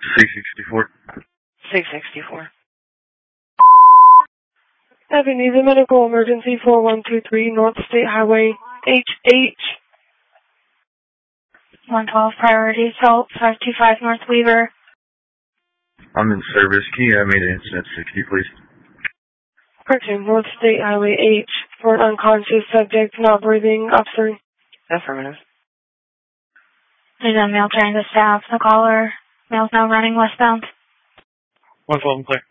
664. 664. Needs a medical emergency 4123 North State Highway HH. 112 priority assault 525 North Weaver. I'm in service. Can you have me to incident 60, please? Correction, North State Highway H for an unconscious subject not breathing. Officer. Affirmative. There's a male trying to stab the caller. Male's now running westbound. 112 clear.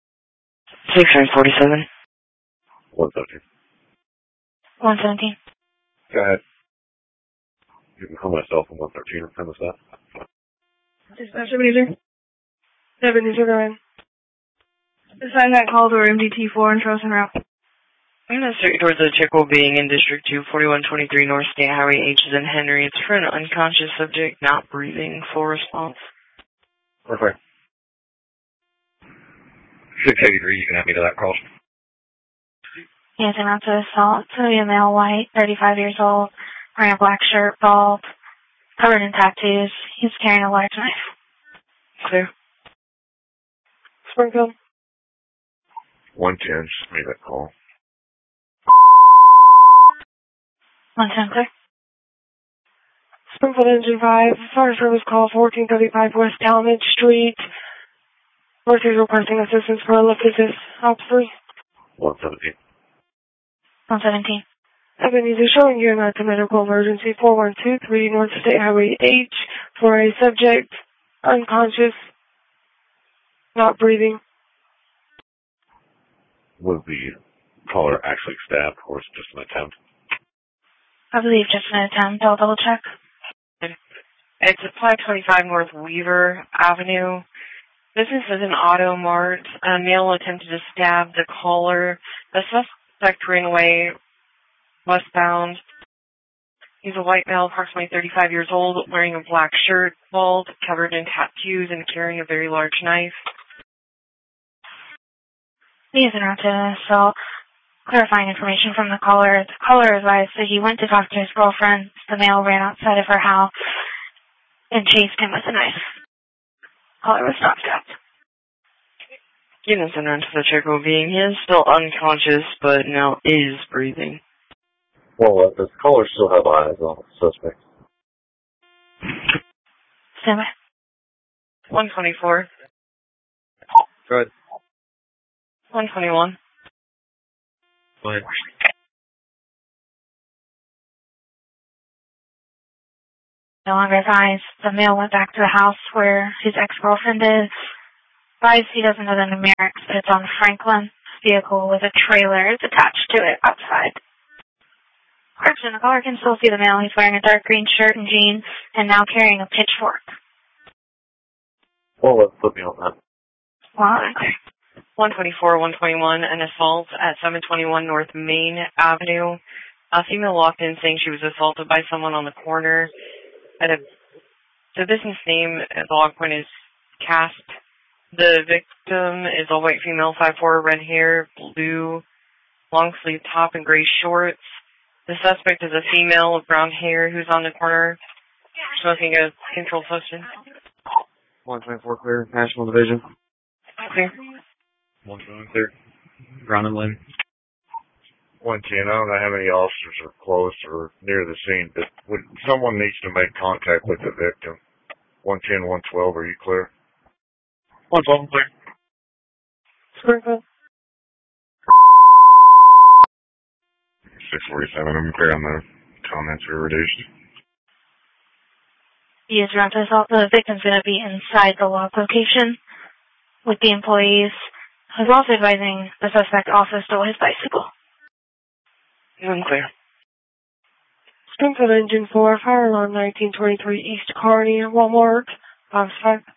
647. 117. 117. Go ahead. You can call myself on 113 or premise that. Dispatch Ebenezer. Ebenezer, go ahead. Assign that call to our MDT-4 and Trojan route. I'm going to straight towards the Chickle being in District 2, 4123 North State Highway H is in Henry. It's for an unconscious subject not breathing. Full response. Perfect. 683, you can have me to that call. He has an to assault. To be a male, white, 35 years old, wearing a black shirt, bald, covered in tattoos. He's carrying a large knife. Clear. Springfield. 110, just made that call. 110 clear. Springfield Engine 5, fire service call 1435 West Talmadge Street. Workers requesting assistance for a lift assist. Officer. 117. 117. Ebenezer showing you a medical emergency 4123 North State Highway H for a subject unconscious, not breathing. Was the caller actually stabbed or was it just an attempt? I believe just an attempt. I'll double check. It's at 525 North Weaver Avenue. Business is an auto mart. A male attempted to stab the caller. The suspect ran away westbound. He's a white male, approximately 35 years old, wearing a black shirt, bald, covered in tattoos, and carrying a very large knife. He is interrupted, so clarifying information from the caller. The caller advised that he went to talk to his girlfriend. The male ran outside of her house and chased him with a knife. The caller was not stopped. Getting sent around to the Chickle being. He is still unconscious, but now is breathing. Well, does the caller still have eyes on the suspect? Stand by. 124. Go ahead. 121. Go ahead. No longer advised. The male went back to the house where his ex-girlfriend is. Advised he doesn't know the numerics, but it's on Franklin vehicle with a trailer attached to it outside. Correction, the caller can still see the male. He's wearing a dark green shirt and jeans and now carrying a pitchfork. Well, let's put me on that. Wow. 124, 121, an assault at 721 North Main Avenue. A female walked in saying she was assaulted by someone on the corner. The business name at the log point is Cast. The victim is a white female, 5'4", red hair, blue, long sleeve top, and gray shorts. The suspect is a female with brown hair who's on the corner smoking a controlled substance. 124 clear. National Division. Clear. 121 clear. Brown and Lynn. 110, I don't know how many officers are close or near the scene, but someone needs to make contact with the victim. 110, 112, are you clear? 112 clear. Springfield. 647, I'm clear on the comments are reduced. He is around to assault. The victim's going to be inside the log location with the employees. I was also advising the suspect also stole his bicycle. Unclear. Springfield Engine 4, fire alarm 1923 East Kearney, Walmart, 5.